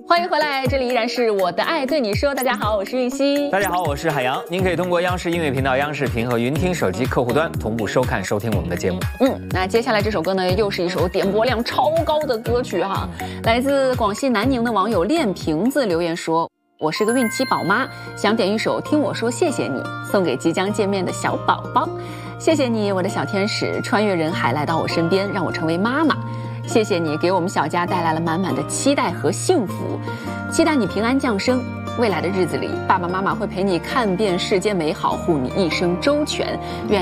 欢迎回来，这里依然是我的爱对你说。大家好，我是玉溪。 大家好，我是海洋。您可以通过央视音乐频道、央视频和云听手机客户端同步收看、收听我们的节目。 那接下来这首歌呢，又是一首点播量超高的歌曲哈。来自广西南宁的网友练瓶子留言说：“我是个孕期宝妈，想点一首《听我说谢谢你》，送给即将见面的小宝宝。谢谢你，我的小天使，穿越人海来到我身边，让我成为妈妈。谢谢你给我们小家带来了满满的期待和幸福，期待你平安降生。未来的日子里，爸爸妈妈会陪你看遍世间美好，护你一生周全。愿